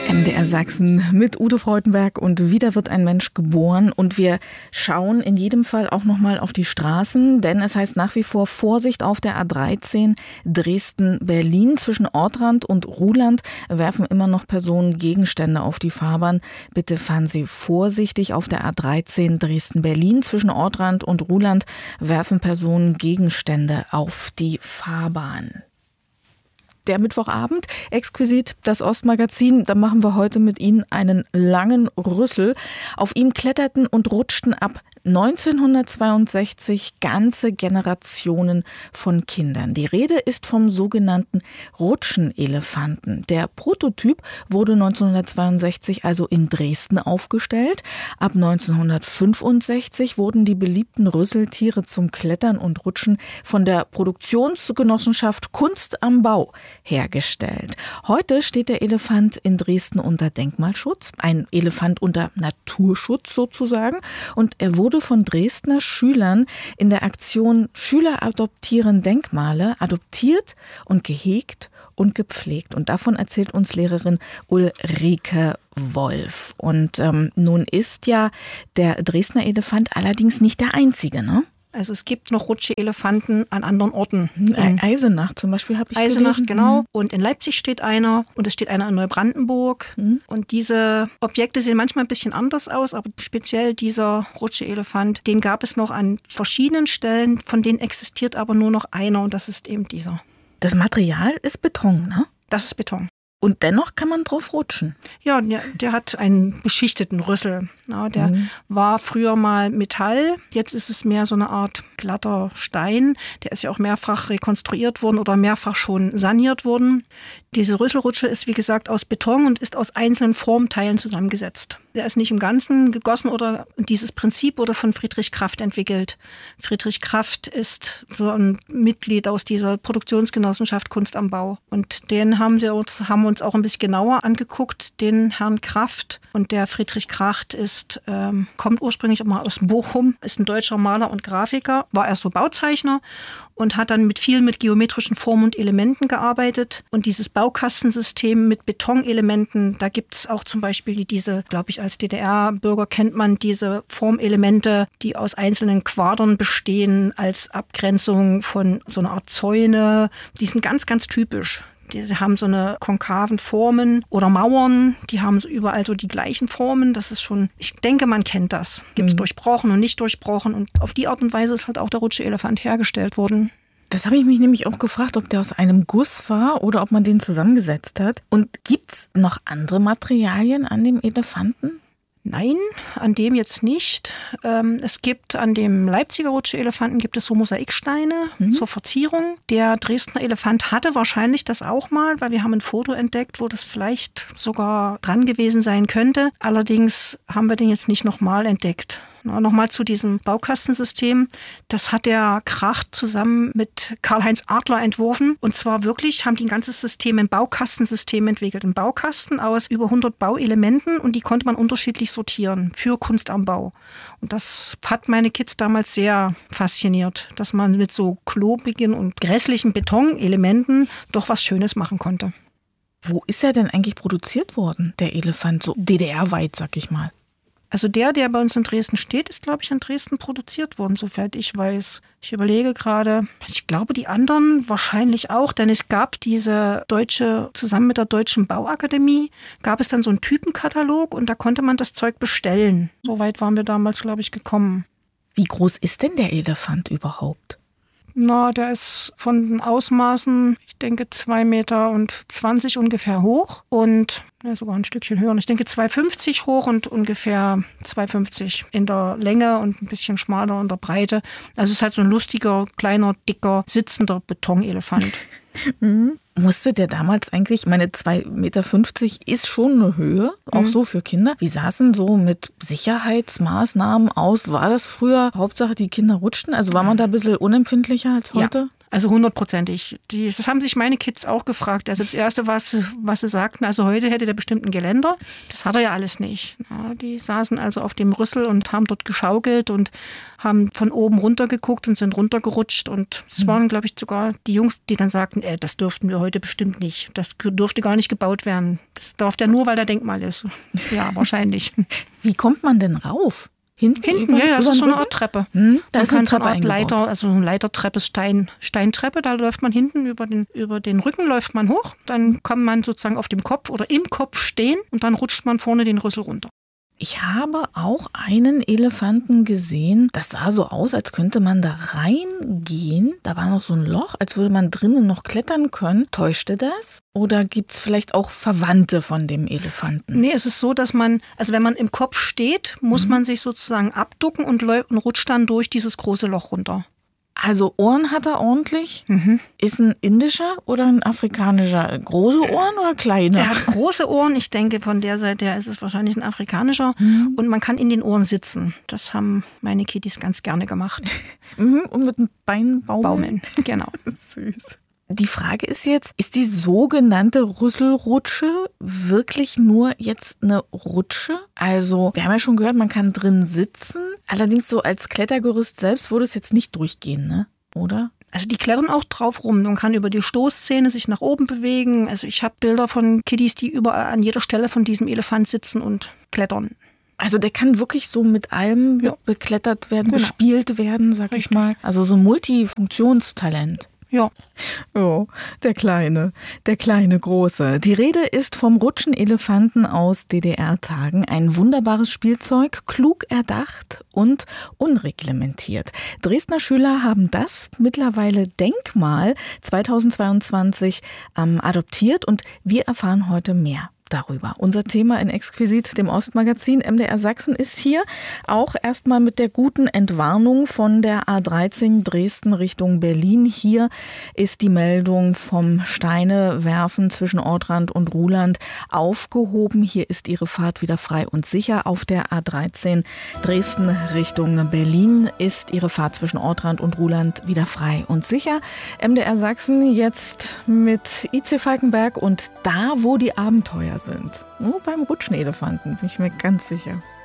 MDR Sachsen mit Ute Freudenberg und wieder wird ein Mensch geboren und wir schauen in jedem Fall auch nochmal auf die Straßen, denn es heißt nach wie vor Vorsicht auf der A13 Dresden-Berlin. Zwischen Ortrand und Ruhland werfen immer noch Personen Gegenstände auf die Fahrbahn. Bitte fahren Sie vorsichtig auf der A13 Dresden-Berlin. Zwischen Ortrand und Ruhland werfen Personen Gegenstände auf die Fahrbahn. Der Mittwochabend, exquisit das Ostmagazin, da machen wir heute mit Ihnen einen langen Rüssel. Auf ihm kletterten und rutschten ab 1962 ganze Generationen von Kindern. Die Rede ist vom sogenannten Rutschenelefanten. Der Prototyp wurde 1962 also in Dresden aufgestellt. Ab 1965 wurden die beliebten Rüsseltiere zum Klettern und Rutschen von der Produktionsgenossenschaft Kunst am Bau hergestellt. Heute steht der Elefant in Dresden unter Denkmalschutz, ein Elefant unter Naturschutz sozusagen, und er wurde von Dresdner Schülern in der Aktion Schüler adoptieren Denkmale adoptiert und gehegt und gepflegt. Und davon erzählt uns Lehrerin Ulrike Wolf. Und nun ist ja der Dresdner Elefant allerdings nicht der einzige, ne? Also es gibt noch Rutschelefanten an anderen Orten. Eisenach zum Beispiel habe ich gelesen. Eisenach, genau. Und in Leipzig steht einer und es steht einer in Neubrandenburg. Und diese Objekte sehen manchmal ein bisschen anders aus, aber speziell dieser Rutschelefant, den gab es noch an verschiedenen Stellen, von denen existiert aber nur noch einer und das ist eben dieser. Das Material ist Beton, ne? Das ist Beton. Und dennoch kann man drauf rutschen. Ja, der hat einen beschichteten Rüssel. Ja, der war früher mal Metall, jetzt ist es mehr so eine Art glatter Stein. Der ist ja auch mehrfach rekonstruiert worden oder mehrfach schon saniert worden. Diese Rüsselrutsche ist, wie gesagt, aus Beton und ist aus einzelnen Formteilen zusammengesetzt. Der ist nicht im Ganzen gegossen oder dieses Prinzip wurde von Friedrich Kraft entwickelt. Friedrich Kraft ist so ein Mitglied aus dieser Produktionsgenossenschaft Kunst am Bau. Und den haben wir uns auch ein bisschen genauer angeguckt, den Herrn Kraft. Und der Friedrich Kraft kommt ursprünglich auch mal aus Bochum, ist ein deutscher Maler und Grafiker, war erst so Bauzeichner und hat dann mit geometrischen Formen und Elementen gearbeitet. Und dieses Baukastensystem mit Betonelementen, da gibt es auch zum Beispiel diese, glaube ich, als DDR-Bürger kennt man diese Formelemente, die aus einzelnen Quadern bestehen, als Abgrenzung von so einer Art Zäune. Die sind ganz, ganz typisch. Die haben so eine konkaven Formen oder Mauern, die haben so überall so die gleichen Formen. Das ist schon, ich denke, man kennt das. Gibt es durchbrochen und nicht durchbrochen. Und auf die Art und Weise ist halt auch der Rutschelefant hergestellt worden. Das habe ich mich nämlich auch gefragt, ob der aus einem Guss war oder ob man den zusammengesetzt hat. Und gibt es noch andere Materialien an dem Elefanten? Nein, an dem jetzt nicht. Es gibt an dem Leipziger Rutschelefanten gibt es so Mosaiksteine zur Verzierung. Der Dresdner Elefant hatte wahrscheinlich das auch mal, weil wir haben ein Foto entdeckt, wo das vielleicht sogar dran gewesen sein könnte. Allerdings haben wir den jetzt nicht nochmal entdeckt. Nochmal zu diesem Baukastensystem. Das hat der Kracht zusammen mit Karl-Heinz Adler entworfen. Und zwar wirklich haben die ein ganzes System, ein Baukastensystem entwickelt. Ein Baukasten aus über 100 Bauelementen und die konnte man unterschiedlich sortieren für Kunst am Bau. Und das hat meine Kids damals sehr fasziniert, dass man mit so klobigen und grässlichen Betonelementen doch was Schönes machen konnte. Wo ist er denn eigentlich produziert worden, der Elefant, so DDR-weit, sag ich mal? Also der bei uns in Dresden steht, ist, glaube ich, in Dresden produziert worden, soweit ich weiß. Ich überlege gerade, ich glaube, die anderen wahrscheinlich auch, denn es gab diese zusammen mit der Deutschen Bauakademie, gab es dann so einen Typenkatalog und da konnte man das Zeug bestellen. Soweit waren wir damals, glaube ich, gekommen. Wie groß ist denn der Elefant überhaupt? Der ist von den Ausmaßen, ich denke 2,20 Meter ungefähr hoch und sogar ein Stückchen höher. Ich denke 2,50 hoch und ungefähr 2,50 in der Länge und ein bisschen schmaler in der Breite. Also es ist halt so ein lustiger, kleiner, dicker, sitzender Betonelefant. Musste der damals eigentlich, meine 2,50 Meter ist schon eine Höhe, auch so für Kinder. Wie sah es denn so mit Sicherheitsmaßnahmen aus? War das früher Hauptsache, die Kinder rutschten? Also war man da ein bisschen unempfindlicher als heute? Ja. Also 100%. Das haben sich meine Kids auch gefragt. Also das Erste, was sie sagten, also heute hätte der bestimmt ein Geländer. Das hat er ja alles nicht. Ja, die saßen also auf dem Rüssel und haben dort geschaukelt und haben von oben runter geguckt und sind runtergerutscht. Und es waren, glaube ich, sogar die Jungs, die dann sagten, das dürften wir heute bestimmt nicht. Das dürfte gar nicht gebaut werden. Das darf der nur, weil der Denkmal ist. Ja, wahrscheinlich. Wie kommt man denn rauf? Hinten, ja, das ist so eine Art Treppe. Da ist eine Treppe so eine Art Leiter, also eine Leitertreppe, Steintreppe, da läuft man hinten über den Rücken läuft man hoch, dann kann man sozusagen auf dem Kopf oder im Kopf stehen und dann rutscht man vorne den Rüssel runter. Ich habe auch einen Elefanten gesehen, das sah so aus, als könnte man da reingehen. Da war noch so ein Loch, als würde man drinnen noch klettern können. Täuschte das? Oder gibt es vielleicht auch Verwandte von dem Elefanten? Nee, es ist so, dass man, also wenn man im Kopf steht, muss man sich sozusagen abducken und rutscht dann durch dieses große Loch runter. Also Ohren hat er ordentlich. Ist ein indischer oder ein afrikanischer? Große Ohren oder kleine? Er hat große Ohren. Ich denke, von der Seite her ist es wahrscheinlich ein afrikanischer. Und man kann in den Ohren sitzen. Das haben meine Kitties ganz gerne gemacht. Und mit dem Bein baumeln. Genau. Süß. Die Frage ist jetzt, ist die sogenannte Rüsselrutsche wirklich nur jetzt eine Rutsche? Also, wir haben ja schon gehört, man kann drin sitzen. Allerdings so als Klettergerüst selbst würde es jetzt nicht durchgehen, ne? Oder? Also die klettern auch drauf rum. Man kann über die Stoßzähne sich nach oben bewegen. Also ich habe Bilder von Kiddies, die überall an jeder Stelle von diesem Elefant sitzen und klettern. Also der kann wirklich so mit allem beklettert werden, bespielt werden, sag ich mal. Also so ein Multifunktionstalent. Ja. Oh, der kleine Große. Die Rede ist vom Rutschenelefanten aus DDR-Tagen. Ein wunderbares Spielzeug, klug erdacht und unreglementiert. Dresdner Schüler haben das mittlerweile Denkmal 2022 adoptiert und wir erfahren heute mehr darüber. Unser Thema in Exquisit, dem Ostmagazin MDR Sachsen, ist hier auch erstmal mit der guten Entwarnung von der A13 Dresden Richtung Berlin. Hier ist die Meldung vom Steinewerfen zwischen Ortrand und Ruhland aufgehoben. Hier ist Ihre Fahrt wieder frei und sicher. Auf der A13 Dresden Richtung Berlin ist Ihre Fahrt zwischen Ortrand und Ruhland wieder frei und sicher. MDR Sachsen jetzt mit IC Falkenberg und da, wo die Abenteuer sind. Nur beim Rutschenelefanten, bin ich mir ganz sicher.